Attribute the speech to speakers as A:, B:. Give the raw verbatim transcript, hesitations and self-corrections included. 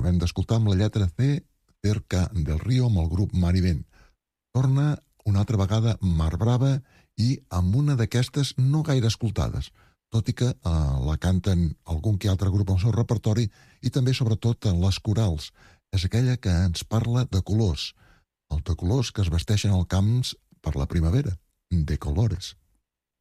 A: acabem d'escoltar amb la lletra C, Cerca del Río, amb el grup Mar i Vent. Torna una altra vegada Mar Brava i amb una d'aquestes no gaire escoltades, tot i que eh, la canten algun que altre grup al seu repertori i també, sobretot, en les corals. És aquella que ens parla de colors, els de colors que es vesteixen als camps per la primavera, de colores.